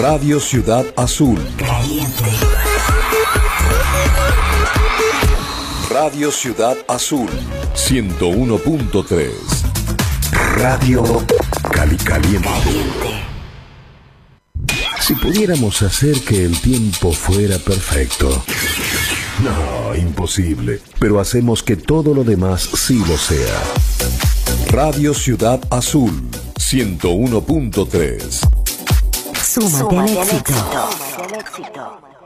Radio Ciudad Azul. Caliente. Radio Ciudad Azul 101.3. Radio Cali Caliente. Si pudiéramos hacer que el tiempo fuera perfecto. No, imposible. Pero hacemos que todo lo demás sí lo sea. Radio Ciudad Azul 101.3. Súmate al éxito.